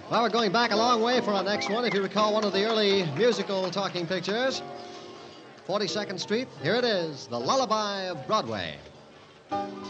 Well, we're going back a long way for our next one. If you recall one of the early musical talking pictures, 42nd Street, here it is, The Lullaby of Broadway.